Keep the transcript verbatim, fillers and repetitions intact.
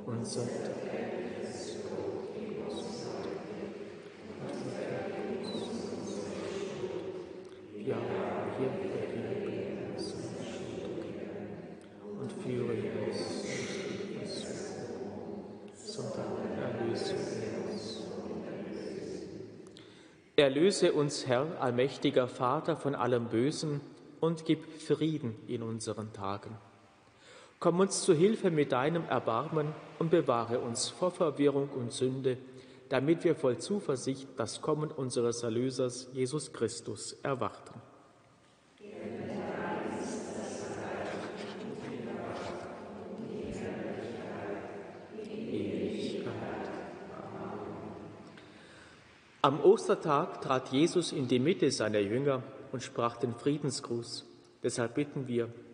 unser ja, wir vergeben uns und führe uns nicht, sondern erlöse uns. Erlöse uns, Herr, allmächtiger Vater, von allem Bösen und gib Frieden in unseren Tagen. Komm uns zu Hilfe mit deinem Erbarmen und bewahre uns vor Verwirrung und Sünde, damit wir voll Zuversicht das Kommen unseres Erlösers, Jesus Christus, erwarten. Am Ostertag trat Jesus in die Mitte seiner Jünger und sprach den Friedensgruß. Deshalb bitten wir: